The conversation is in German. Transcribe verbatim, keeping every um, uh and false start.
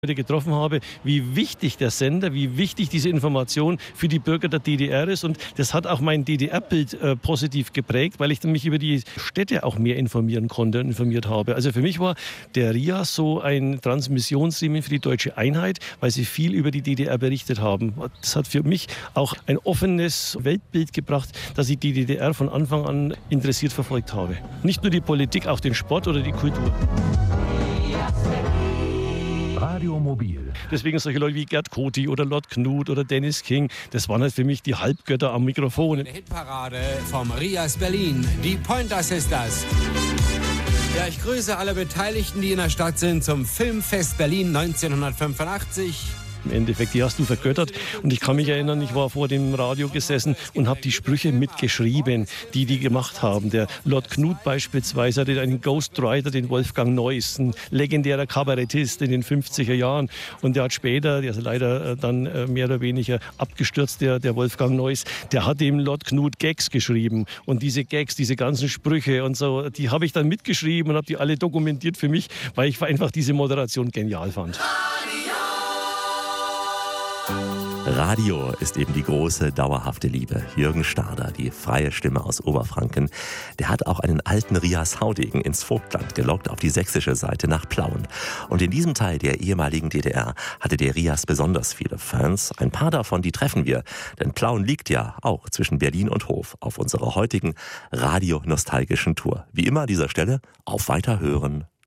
getroffen habe, wie wichtig der Sender, wie wichtig diese Information für die Bürger der D D R ist. Und das hat auch mein D D R-Bild äh, positiv geprägt, weil ich mich über die Städte auch mehr informieren konnte und informiert habe. Also für mich war der R I A so ein Transmissionsriemen für die deutsche Einheit, weil sie viel über die D D R berichtet haben. Das hat für mich auch ein offenes Weltbild gebracht, dass ich die D D R von Anfang an interessiert verfolgt habe. Nicht nur die Politik, auch den Sport oder die Kultur. Radio Mobil. Deswegen solche Leute wie Gerd Coty oder Lord Knut oder Dennis King, das waren halt für mich die Halbgötter am Mikrofon. Eine Hitparade vom R I A S Berlin, die Pointer Sisters. Ja, ich grüße alle Beteiligten, die in der Stadt sind, zum Filmfest Berlin neunzehnhundertfünfundachtzig. Im Endeffekt, die hast du vergöttert. Und ich kann mich erinnern, ich war vor dem Radio gesessen und habe die Sprüche mitgeschrieben, die die gemacht haben. Der Lord Knut beispielsweise hatte einen Ghostwriter, den Wolfgang Neuss, ein legendärer Kabarettist in den fünfziger Jahren. Und der hat später, der ist leider dann mehr oder weniger abgestürzt, der, der Wolfgang Neuss, der hat dem Lord Knut Gags geschrieben. Und diese Gags, diese ganzen Sprüche und so, die habe ich dann mitgeschrieben und habe die alle dokumentiert für mich, weil ich einfach diese Moderation genial fand. Radio ist eben die große, dauerhafte Liebe. Jürgen Starder, die freie Stimme aus Oberfranken, der hat auch einen alten R I A S-Haudegen ins Vogtland gelockt, auf die sächsische Seite nach Plauen. Und in diesem Teil der ehemaligen D D R hatte der R I A S besonders viele Fans. Ein paar davon, die treffen wir, denn Plauen liegt ja auch zwischen Berlin und Hof auf unserer heutigen radionostalgischen Tour. Wie immer an dieser Stelle auf Weiterhören.